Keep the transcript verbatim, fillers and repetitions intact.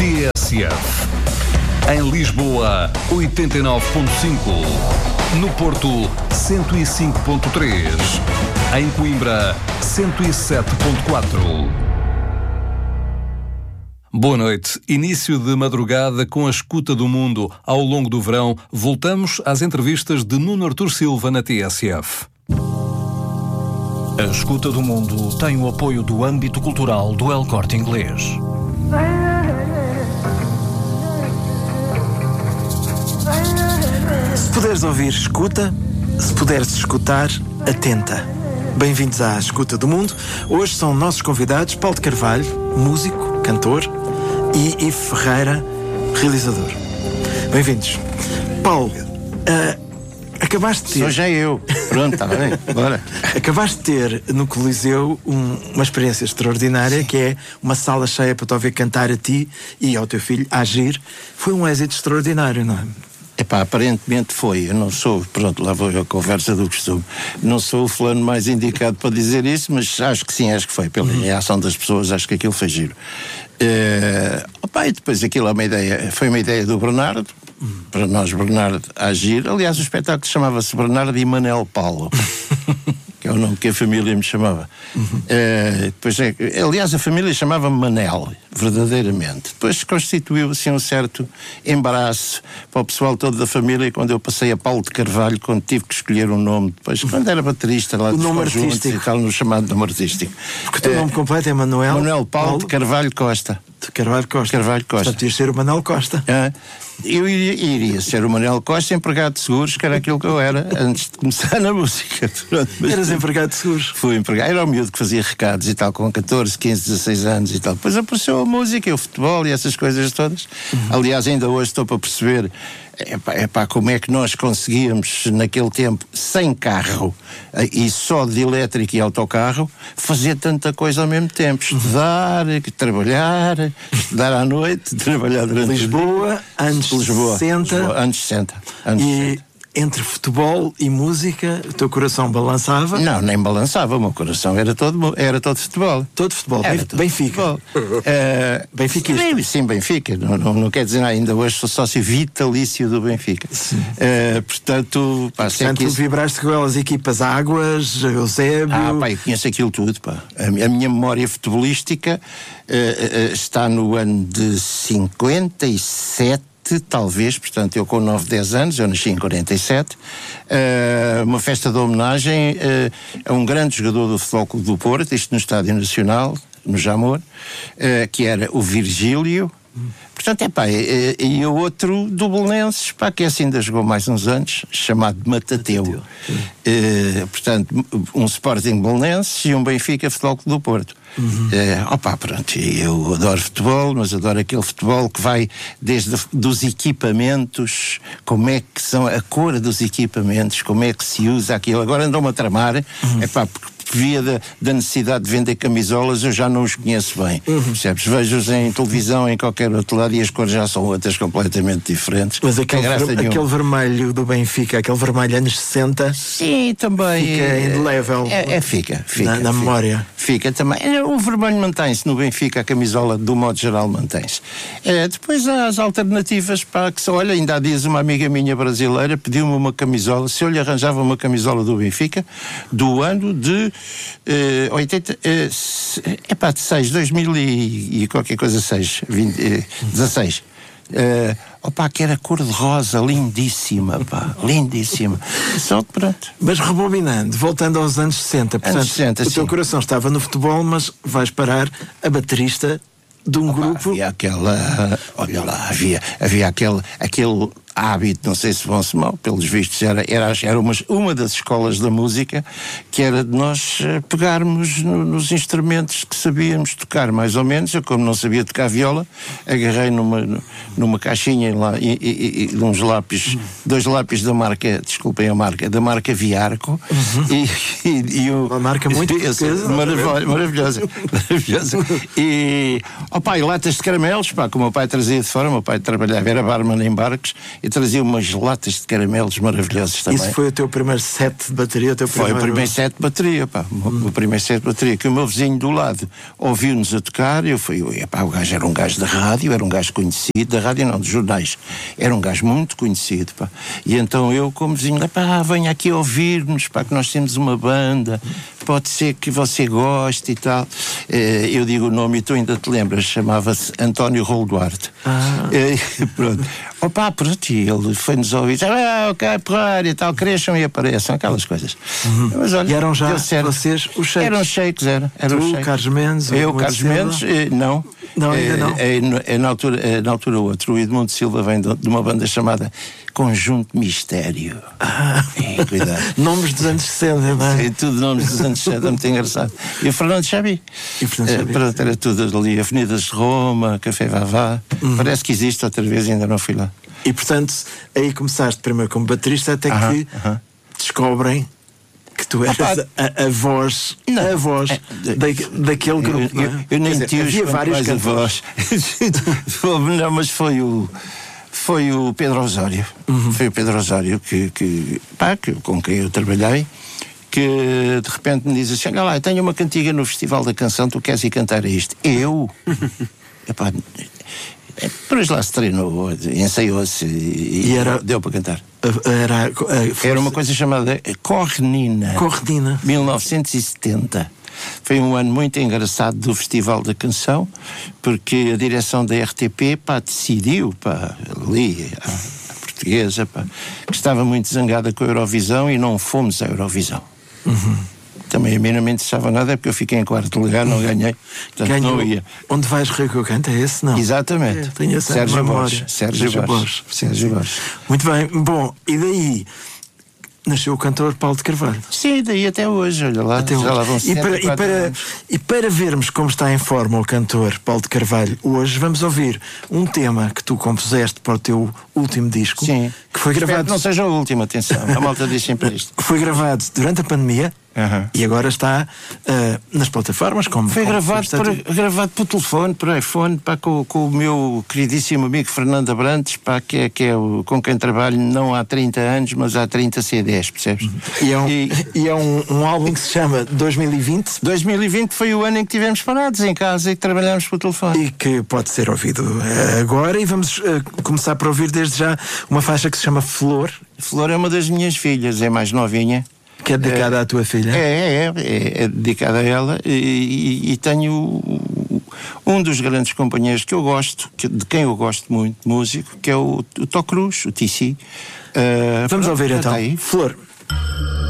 T S F. Em Lisboa, oitenta e nove ponto cinco. No Porto, cento e cinco ponto três. Em Coimbra, cento e sete ponto quatro. Boa noite. Início de madrugada com a escuta do mundo. Ao longo do verão, voltamos às entrevistas de Nuno Artur Silva na T S F. A escuta do mundo tem o apoio do âmbito cultural do El Corte Inglês. Se puderes ouvir, escuta. Se puderes escutar, atenta. Bem-vindos à Escuta do Mundo. Hoje são nossos convidados Paulo de Carvalho, músico, cantor, e Ivo Ferreira, realizador. Bem-vindos. Paulo, uh, acabaste de ter... Sou já eu. Pronto, está bem, bora. Acabaste de ter no Coliseu um, uma experiência extraordinária. Sim. Que é uma sala cheia para te ouvir cantar a ti e ao teu filho, a agir. Foi um êxito extraordinário, não é? Epá, aparentemente foi. Eu não sou, pronto, lá vou eu a conversa do costume. Não sou o fulano mais indicado para dizer isso, mas acho que sim, acho que foi. Pela uhum. reação das pessoas, acho que aquilo foi giro. Uh, opa, e depois aquilo é uma ideia, foi uma ideia do Bernardo, uhum. para nós, Bernardo, a agir. Aliás, o espetáculo chamava-se Bernardo e Manel Paulo. Que é o nome que a família me chamava. Uhum. Uh, depois é, aliás, a família chamava-me Manel, verdadeiramente. Depois constituiu assim um certo embaraço para o pessoal todo da família quando eu passei a Paulo de Carvalho, quando tive que escolher um nome. Depois, quando era baterista lá o dos nome conjuntos artístico. E tal, no chamado nome artístico. Porque o teu uh, nome completo é Manuel... Manuel Paulo, Paulo de Carvalho Costa. De Carvalho Costa. Carvalho Costa. Portanto, ias ser o Manuel Costa. Uh, eu iria, iria ser o Manuel Costa, empregado de seguros, que era aquilo que eu era antes de começar na música. Pronto, mas eras empregado de seguros? Fui empregado, era o miúdo que fazia recados e tal, com catorze, quinze, dezasseis anos e tal. Depois apareceu a música e o futebol e essas coisas todas. Uhum. Aliás, ainda hoje estou para perceber epá, epá, como é que nós conseguíamos, naquele tempo, sem carro e só de elétrico e autocarro, fazer tanta coisa ao mesmo tempo. Estudar, trabalhar, estudar à noite, trabalhar durante Lisboa, anos Lisboa, sessenta. Lisboa, anos sessenta. Anos e sessenta. Entre futebol e música, o teu coração balançava? Não, nem balançava, o meu coração era todo, era todo futebol. Todo futebol, era Benf- todo Benfica. Futebol. uh, Benfica. Sim, sim, Benfica. Não, não, não quer dizer nada, ainda hoje sou sócio vitalício do Benfica. Uh, portanto, pá, portanto tu isso... vibraste com aquelas equipas Águas, Eusébio... Ah, pá, eu conheço aquilo tudo, pá. A, a minha memória futebolística uh, uh, está no ano de cinquenta e sete, talvez, portanto, eu com nove, dez anos, eu nasci em quarenta e sete, uh, uma festa de homenagem uh, a um grande jogador do Futebol Clube do Porto, isto no Estádio Nacional, no Jamor, uh, que era o Virgílio. Portanto, é pá, e, e o outro do Belenenses, pá, que assim ainda jogou mais uns anos, chamado Matateu. Matateu. Uh, portanto, um Sporting Belenenses e um Benfica Futebol Clube do Porto. Uhum. Uh, opa, pronto, eu adoro futebol, mas adoro aquele futebol que vai desde dos equipamentos, como é que são a cor dos equipamentos, como é que se usa aquilo. Agora andam-me a tramar, uhum. é pá, porque via da, da necessidade de vender camisolas, eu já não os conheço bem. Uhum. Percebes? Vejo-os em televisão, em qualquer outro lado, e as cores já são outras completamente diferentes. Mas aquele, ver, aquele vermelho do Benfica, aquele vermelho anos sessenta, sim, também fica indelével. É, é, fica, fica. Na, na fica, memória. Fica também. O vermelho mantém-se no Benfica, a camisola, do modo geral, mantém-se. É, depois há as alternativas, pá, que são, olha, ainda há dias uma amiga minha brasileira pediu-me uma camisola, se eu lhe arranjava uma camisola do Benfica, do ano de Uh, oitenta, uh, é pá, de seis, dois mil e, e qualquer coisa, seis, vinte, uh, dezasseis. Uh, opa, que era cor de rosa, lindíssima, pá, lindíssima. Só que pronto. Mas rebobinando, voltando aos anos sessenta, portanto, anos sessenta, o teu sim. coração estava no futebol, mas vais parar a baterista de um opa, grupo. Havia aquela, olha lá, havia, havia aquele, aquele hábito, não sei se bom ou se mau, pelos vistos era, era, era uma, uma das escolas da música, que era de nós pegarmos no, nos instrumentos que sabíamos tocar, mais ou menos. Eu, como não sabia tocar viola, agarrei numa, numa caixinha lá, e, e, e uns lápis, dois lápis da marca, desculpem a marca, da marca Viarco, uhum. e, e, e o, uma marca muito portuguesa, maravilhosa, maravilhosa, maravilhosa. E, ó pai, latas de caramelos, pá, que o meu pai trazia de fora, o meu pai trabalhava, era barman em barcos, e trazia umas latas de caramelos maravilhosos também. Isso foi o teu primeiro set de bateria? O teu Foi primeiro... o primeiro set de bateria, pá. Hum. O primeiro set de bateria, que o meu vizinho do lado ouviu-nos a tocar, eu fui, eu, pá, o gajo era um gajo da rádio, era um gajo conhecido, da rádio não, dos jornais, era um gajo muito conhecido, pá. E então eu, como vizinho, pá, venha aqui ouvir-nos, pá, que nós temos uma banda, pode ser que você goste e tal. Eh, eu digo o nome e tu ainda te lembras, chamava-se António Rolo Duarte. Ah. Eh, pronto. Opa, pronto, e ele foi-nos ouvir, ah, ok, porra, e tal, cresçam e apareçam, aquelas coisas. Uhum. Mas, olha, e eram já certo. vocês os shakes? Eram shakes, era. Eram tu, shakes. Carlos Mendes? Eu, Carlos Mendes, eh, não. Não, ainda não. É, é, é, na, altura, é na altura outro. O Edmundo Silva vem de, de uma banda chamada Conjunto Mistério. Ah. É, cuidado. Nomes dos anos sessenta, não é? É tudo nomes dos anos sessenta, muito engraçado. E o Fernando Xabi. E o Fernando Xabi. É, pronto, era tudo ali. Avenidas de Roma, Café Vavá. Uhum. Parece que existe outra vez e ainda não fui lá. E portanto, aí começaste primeiro como baterista até uh-huh, que uh-huh. descobrem que tu eras a, a voz, não, a voz é, da, daquele grupo. Eu, eu, eu nem tinha havia vários cantores. Não, mas foi o foi o Pedro Osório. Uhum. Foi o Pedro Osório que, que, pá, que com quem eu trabalhei, que de repente me diz assim: olha lá, eu tenho uma cantiga no Festival da Canção, tu queres ir cantar a isto? Eu? Epá, depois lá se treinou, ensaiou-se e, e era, deu para cantar. Era, era uma coisa chamada Correnina. Correnina. mil novecentos e setenta. Foi um ano muito engraçado do Festival da Canção, porque a direção da R T P, pá, decidiu, pá, ali, a, a portuguesa, pá, que estava muito zangada com a Eurovisão e não fomos à Eurovisão. Uhum. Também a mim não me interessava nada, porque eu fiquei em quarto lugar, não ganhei. Portanto, ganhou. Não ia. Onde vais rir que eu canto? É esse, não? Exatamente. É, tenho essa Sérgio memória. Borges. Sérgio, Sérgio Borges. Sérgio Borges. Muito bem. Bom, e daí nasceu o cantor Paulo de Carvalho. Sim, daí até hoje, olha lá. Até já hoje. lá vão e, para, e, para, e para vermos como está em forma o cantor Paulo de Carvalho hoje, vamos ouvir um tema que tu compuseste para o teu último disco. Sim. Que foi Espero gravado. Que não seja o último, atenção. A malta diz sempre isto. Foi gravado durante a pandemia. Uhum. E agora está uh, nas plataformas como foi como gravado por, gravado por telefone, por iPhone, pá, com, com o meu queridíssimo amigo Fernando Abrantes, pá, que é, que é o, com quem trabalho não há trinta anos, mas há trinta C Ds, percebes? Uhum. E é, um, e, e é um, um álbum que se chama dois mil e vinte. dois mil e vinte foi o ano em que estivemos parados em casa e que trabalhámos por telefone. E que pode ser ouvido uh, agora, e vamos uh, começar por ouvir desde já uma faixa que se chama Flor. Flor é uma das minhas filhas, é mais novinha. Que é dedicada é, à tua filha? É, é, é, é dedicada a ela, e, e, e tenho um dos grandes companheiros que eu gosto, que, de quem eu gosto muito, músico, que é o, o Tó Cruz, o T C. Uh, Vamos ouvir então. Aí. Flor.